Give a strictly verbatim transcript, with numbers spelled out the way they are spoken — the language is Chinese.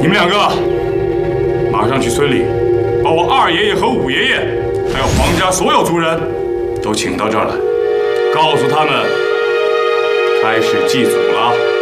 你们两个马上去村里，把我二爷爷和五爷爷，还有皇家所有族人，都请到这儿来，告诉他们开始祭祖了。